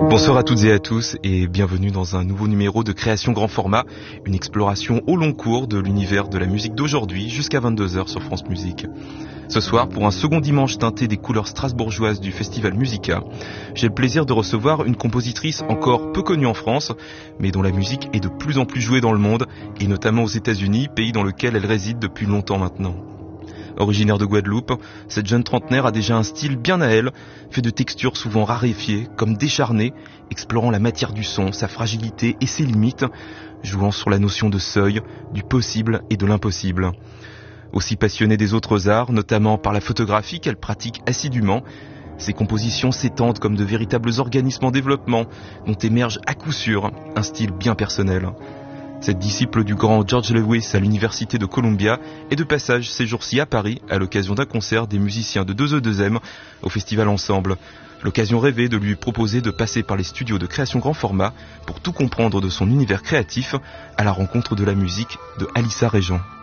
Bonsoir à toutes et à tous et bienvenue dans un nouveau numéro de Création Grand Format, une exploration au long cours de l'univers de la musique d'aujourd'hui jusqu'à 22h sur France Musique. Ce soir, pour un second dimanche teinté des couleurs strasbourgeoises du festival Musica, j'ai le plaisir de recevoir une compositrice encore peu connue en France, mais dont la musique est de plus en plus jouée dans le monde, et notamment aux États-Unis, pays dans lequel elle réside depuis longtemps maintenant. Originaire de Guadeloupe, cette jeune trentenaire a déjà un style bien à elle, fait de textures souvent raréfiées, comme décharnées, explorant la matière du son, sa fragilité et ses limites, jouant sur la notion de seuil, du possible et de l'impossible. Aussi passionnée des autres arts, notamment par la photographie qu'elle pratique assidûment, ses compositions s'étendent comme de véritables organismes en développement, dont émerge à coup sûr un style bien personnel. Cette disciple du grand George Lewis à l'université de Columbia est de passage ces jours-ci à Paris à l'occasion d'un concert des musiciens de 2E2M au festival Ensemble. L'occasion rêvée de lui proposer de passer par les studios de Création Grand Format pour tout comprendre de son univers créatif à la rencontre de la musique de Alissa Régent.